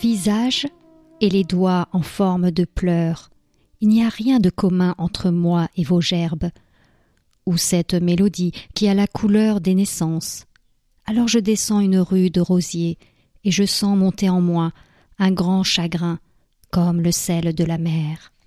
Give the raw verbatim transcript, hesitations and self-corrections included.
visage et les doigts en forme de pleurs. Il n'y a rien de commun entre moi et vos gerbes, ou cette mélodie qui a la couleur des naissances. Alors je descends une rue de rosiers, et je sens monter en moi un grand chagrin, comme le sel de la mer.